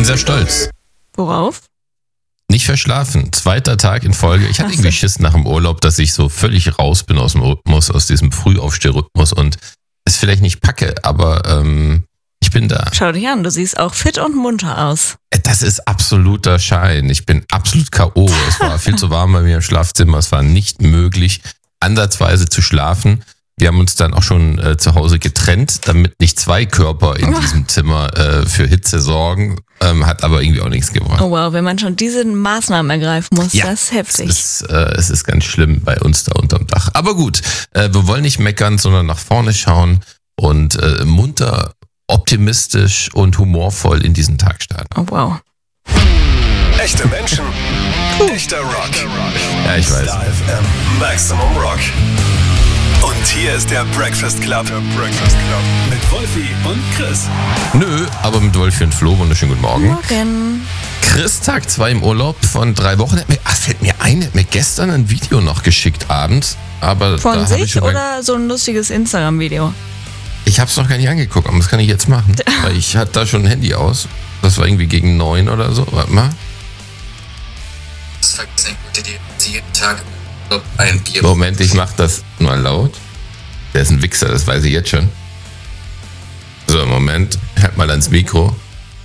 bin sehr stolz. Worauf? Nicht verschlafen. 2. Tag in Folge. Ich hatte irgendwie Schiss nach dem Urlaub, dass ich so völlig raus bin aus dem Rhythmus, aus diesem Frühaufstehrrhythmus und es vielleicht nicht packe, aber ich bin da. Schau dich an, du siehst auch fit und munter aus. Das ist absoluter Schein. Ich bin absolut K.O. Es war viel zu warm bei mir im Schlafzimmer. Es war nicht möglich, ansatzweise zu schlafen. Wir haben uns dann auch schon zu Hause getrennt, damit nicht 2 Körper in diesem Zimmer für Hitze sorgen. Hat aber irgendwie auch nichts gebracht. Oh wow, wenn man schon diese Maßnahmen ergreifen muss, das ist heftig. Es ist ganz schlimm bei uns da unterm Dach. Aber gut, wir wollen nicht meckern, sondern nach vorne schauen und munter, optimistisch und humorvoll in diesen Tag starten. Oh wow. Echte Menschen, echter Rock. Ja, ich weiß. Star FM, Maximum Rock. Und hier ist der Breakfast Club. Mit Wolfi und Chris. Nö, aber mit Wolfi und Flo. Wunderschönen guten Morgen. Morgen. Chris, Tag 2 im Urlaub von 3 Wochen. Fällt mir ein, hat mir gestern ein Video noch geschickt abends. Aber Von da hab ich sich schon oder so ein lustiges Instagram-Video? Ich hab's noch gar nicht angeguckt, aber das kann ich jetzt machen. Weil ich hatte da schon ein Handy aus. Das war irgendwie gegen 9 oder so. Warte mal. Das vergessen die jeden Tag ein Bier. Moment, ich mach das mal laut. Der ist ein Wichser, das weiß ich jetzt schon. So, Moment. Halt mal ans Mikro.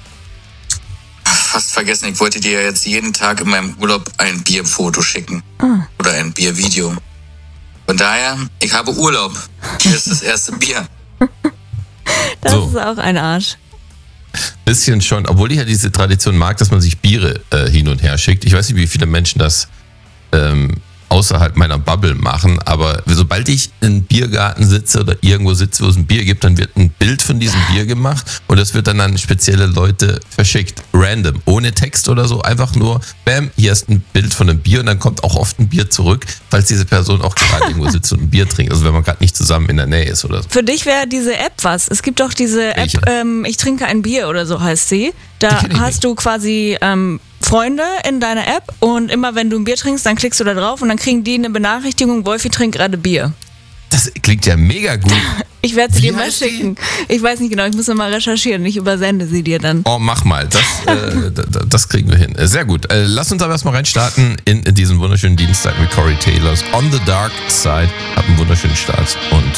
Fast vergessen, ich wollte dir ja jetzt jeden Tag in meinem Urlaub ein Bierfoto schicken. Oder ein Biervideo. Von daher, ich habe Urlaub. Hier ist das erste Bier. Das So. ist auch ein Arsch. Bisschen schon, obwohl ich ja diese Tradition mag, dass man sich Biere hin und her schickt. Ich weiß nicht, wie viele Menschen das außerhalb meiner Bubble machen, aber sobald ich in einem Biergarten sitze oder irgendwo sitze, wo es ein Bier gibt, dann wird ein Bild von diesem Bier gemacht und das wird dann an spezielle Leute verschickt. Random, ohne Text oder so, einfach nur, bam, hier ist ein Bild von einem Bier und dann kommt auch oft ein Bier zurück, falls diese Person auch gerade irgendwo sitzt und ein Bier trinkt, also wenn man gerade nicht zusammen in der Nähe ist oder so. Für dich wäre diese App was. Es gibt doch diese App, Welche? ich trinke ein Bier oder so heißt sie. Da Die kenn ich hast du quasi Freunde in deiner App und immer wenn du ein Bier trinkst, dann klickst du da drauf und dann kriegen die eine Benachrichtigung, Wolfi trinkt gerade Bier. Das klingt ja mega gut. Ich werde sie Wie dir mal heißt die? schicken. Ich weiß nicht genau, ich muss noch mal recherchieren. Ich übersende sie dir dann. Oh, mach mal. Das kriegen wir hin. Sehr gut. Lass uns aber erstmal reinstarten in diesen wunderschönen Dienstag mit Corey Taylors On the Dark Side. Habt einen wunderschönen Start und